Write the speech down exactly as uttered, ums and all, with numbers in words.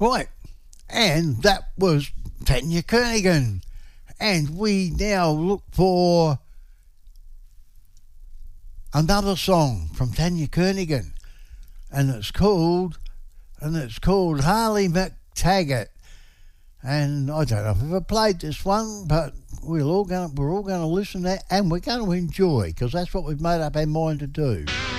Right, and that was Tanya Kernigan. And we now look for another song from Tanya Kernigan. And it's called, and it's called Harley McTaggart. And I don't know if I've ever played this one, but we're all going, we're all going to listen to it, and we're going to enjoy, because that's what we've made up our mind to do.